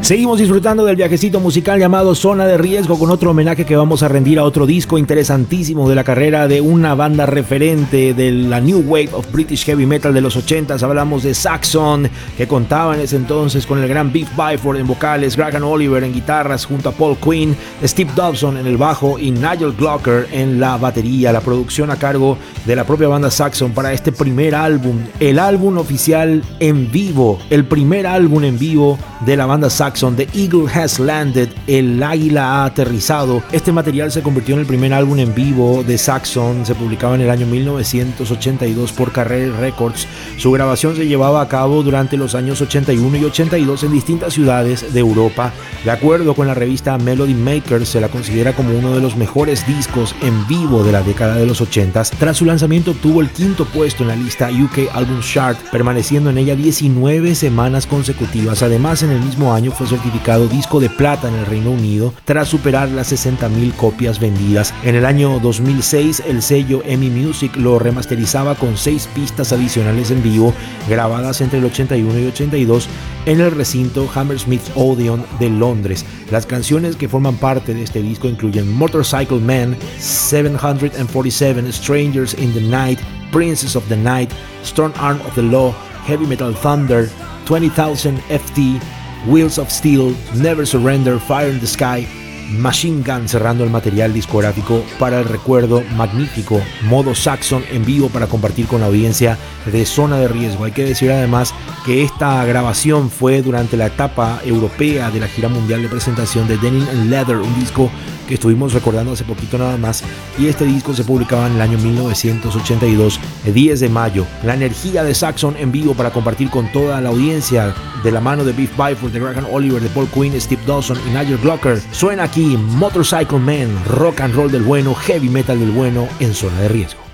Seguimos disfrutando del viajecito musical llamado Zona de Riesgo, con otro homenaje que vamos a rendir a otro disco interesantísimo de la carrera de una banda referente de la New Wave of British Heavy Metal de los 80s. Hablamos de Saxon, que contaba en ese entonces con el gran Biff Byford en vocales, Graham Oliver en guitarras junto a Paul Quinn, Steve Dobson en el bajo y Nigel Glocker en la batería. La producción a cargo de la propia banda Saxon para este primer álbum, el álbum oficial en vivo, el primer álbum en vivo de la banda Saxon. The Eagle Has Landed, el águila ha aterrizado. Este material se convirtió en el primer álbum en vivo de Saxon. Se publicaba en el año 1982 por Carrera Records. Su grabación se llevaba a cabo durante los años 81 y 82 en distintas ciudades de Europa. De acuerdo con la revista Melody Maker, se la considera como uno de los mejores discos en vivo de la década de los 80s. Tras su lanzamiento obtuvo el 5º puesto en la lista UK Albums Chart, permaneciendo en ella 19 semanas consecutivas. Además, en el mismo año fue certificado disco de plata en el Reino Unido tras superar las 60.000 copias vendidas. En el año 2006 el sello EMI Music lo remasterizaba con 6 pistas adicionales en vivo grabadas entre el 81 y 82 en el recinto Hammersmith Odeon de Londres. Las canciones que forman parte de este disco incluyen Motorcycle Man, 747, Strangers in the Night, Princess of the Night, Strong Arm of the Law, Heavy Metal Thunder, 20,000 FT, Wheels of Steel, Never Surrender, Fire in the Sky, Machine Gun, cerrando el material discográfico para el recuerdo magnífico modo Saxon en vivo para compartir con la audiencia de Zona de Riesgo. Hay que decir además que esta grabación fue durante la etapa europea de la gira mundial de presentación de Denim and Leather, un disco que estuvimos recordando hace poquito nada más, y este disco se publicaba en el año 1982, el 10 de mayo. La energía de Saxon en vivo para compartir con toda la audiencia de la mano de Biff Byford, de Graham Oliver, de Paul Quinn, Steve Dawson y Nigel Glocker. Suena aquí Motorcycle Man, rock and roll del bueno, heavy metal del bueno en Zona de Riesgo.